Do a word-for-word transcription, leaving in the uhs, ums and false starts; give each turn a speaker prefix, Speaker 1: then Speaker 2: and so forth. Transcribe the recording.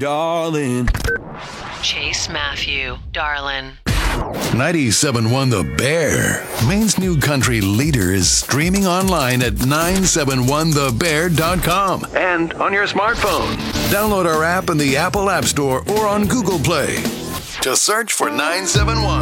Speaker 1: Darling.
Speaker 2: Chase Matthew, Darlin.
Speaker 3: ninety-seven point one The Bear. Maine's new country leader is streaming online at nine seven one the bear dot com and on your smartphone. Download our app in the Apple App Store or on Google Play. Just search for nine seven one.